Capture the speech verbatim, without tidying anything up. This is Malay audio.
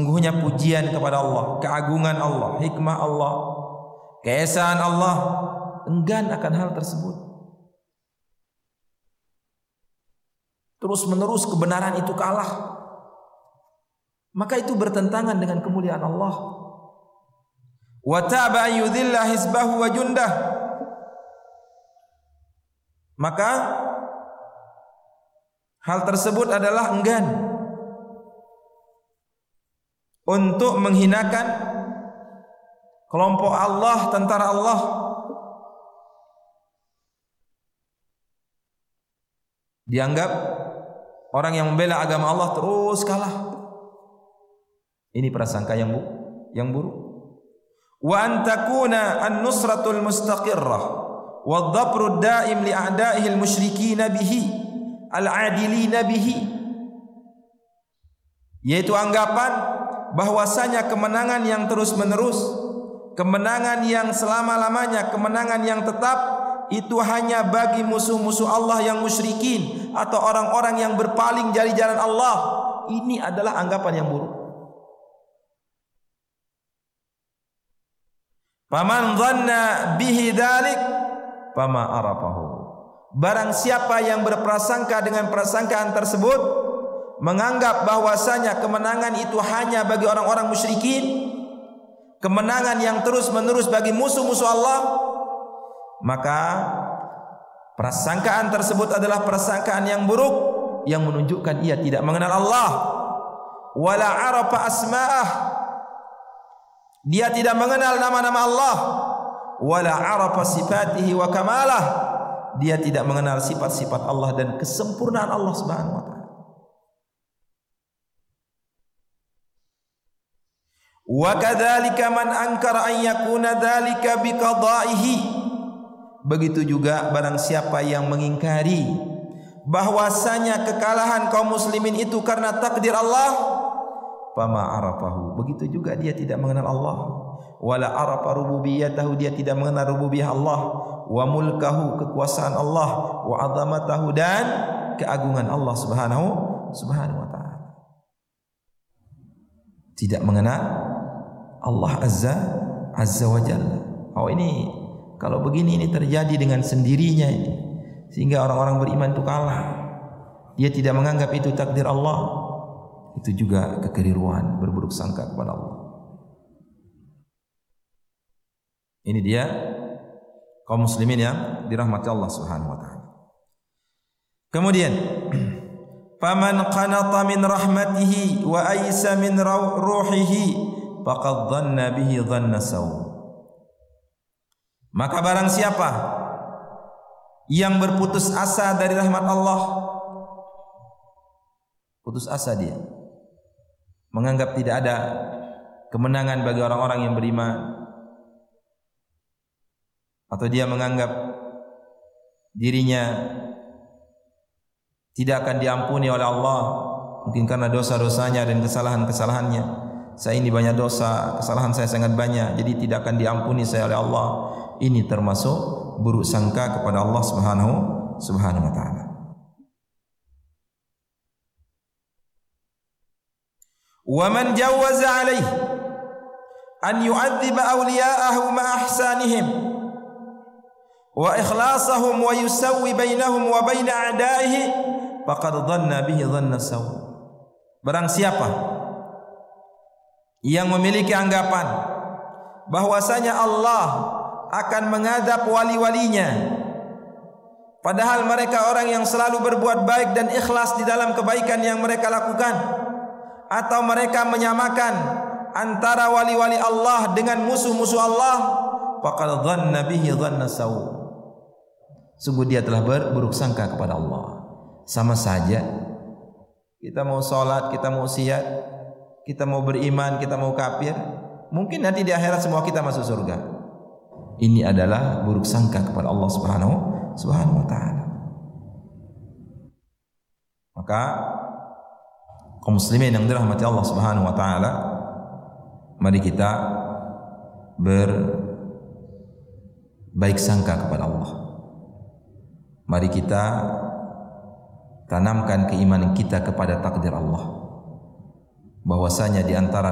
sesungguhnya pujian kepada Allah, keagungan Allah, hikmah Allah, keesaan Allah, enggan akan hal tersebut. Terus menerus kebenaran itu kalah, maka itu bertentangan dengan kemuliaan Allah. Wa ta'ba yudhilla hizbahu wa jundah, maka hal tersebut adalah enggan untuk menghinakan kelompok Allah, tentara Allah. Dianggap orang yang membela agama Allah terus kalah. Ini prasangka yang bu yang buruk. Wa an takuna an-nusratul mustaqirrah wad-dhabru ad-da'im li a'da'ihi al-musyrikin bihi al-'adilin bihi, yaitu anggapan bahwasanya kemenangan yang terus-menerus, kemenangan yang selama-lamanya, kemenangan yang tetap itu hanya bagi musuh-musuh Allah yang musyrikin atau orang-orang yang berpaling dari jalan Allah. Ini adalah anggapan yang buruk. Faman dhanna bihi dzalik fama arafahu. Barang siapa yang berprasangka dengan prasangkaan tersebut, menganggap bahwasanya kemenangan itu hanya bagi orang-orang musyrikin, kemenangan yang terus-menerus bagi musuh-musuh Allah, maka prasangkaan tersebut adalah prasangkaan yang buruk yang menunjukkan ia tidak mengenal Allah. Wala arafa asma'ah, dia tidak mengenal nama-nama Allah. Wala arafa sifatihi wa kamalah, dia tidak mengenal sifat-sifat Allah dan kesempurnaan Allah Subhanahu wa taala. Wa kadzalika man ankara an yakuna dzalika biqada'ihi, begitu juga barang siapa yang mengingkari bahwasanya kekalahan kaum muslimin itu karena takdir Allah, fama arafahu, begitu juga dia tidak mengenal Allah. Wala arafa rububiyatahu, dia tidak mengenal rububiyah Allah. Wa mulkahu, kekuasaan Allah. Wa azamatahu, dan keagungan Allah subhanahu subhanahu wa ta'ala. Tidak mengenal Allah azza azza wa jalla. Oh, ini kalau begini ini terjadi dengan sendirinya ini, sehingga orang-orang beriman itu kalah. Dia tidak menganggap itu takdir Allah. Itu juga kekeliruan, berburuk sangka kepada Allah. Ini dia kaum muslimin yang dirahmati Allah Subhanahu wa taala. Kemudian, faman qanata min rahmatihi wa aisa min ruhihi faqad dhanna bihi dhanna saw. Maka barang siapa yang berputus asa dari rahmat Allah, putus asa dia, menganggap tidak ada kemenangan bagi orang-orang yang beriman, atau dia menganggap dirinya tidak akan diampuni oleh Allah, mungkin karena dosa-dosanya dan kesalahan-kesalahannya. Saya ini banyak dosa, kesalahan saya sangat banyak, jadi tidak akan diampuni saya oleh Allah. Ini termasuk buruk sangka kepada Allah Subhanahu Subhanahu wa taala. Wa man jawwaza alaihi an yu'adziba awliya'ahu ma ahsanihim wa ikhlasahum wa yusawwi bainahum wa bain a'da'ihi faqad dhanna bihi dhanna saw. Barang siapa yang memiliki anggapan bahwasanya Allah akan mengadab wali-walinya, padahal mereka orang yang selalu berbuat baik dan ikhlas di dalam kebaikan yang mereka lakukan, atau mereka menyamakan antara wali-wali Allah dengan musuh-musuh Allah, faqad dhanna bihi dhanna saw. Sungguh dia telah berburuk sangka kepada Allah. Sama saja kita mau salat, kita mau siat, kita mau beriman, kita mau kafir, mungkin nanti di akhirat semua kita masuk surga. Ini adalah buruk sangka kepada Allah Subhanahu Subhanahu wa taala. Maka kaum muslimin yang dirahmati Allah Subhanahu wa taala, mari kita berbaik sangka kepada Allah. Mari kita tanamkan keimanan kita kepada takdir Allah, bahwasanya di antara